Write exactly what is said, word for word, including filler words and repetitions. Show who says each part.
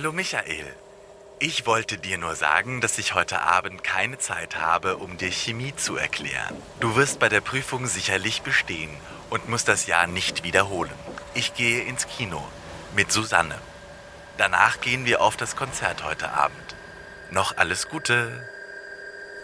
Speaker 1: Hallo Michael. Ich wollte dir nur sagen, dass ich heute Abend keine Zeit habe, um dir Chemie zu erklären. Du wirst bei der Prüfung sicherlich bestehen und musst das Jahr nicht wiederholen. Ich gehe ins Kino mit Susanne. Danach gehen wir auf das Konzert heute Abend. Noch alles Gute.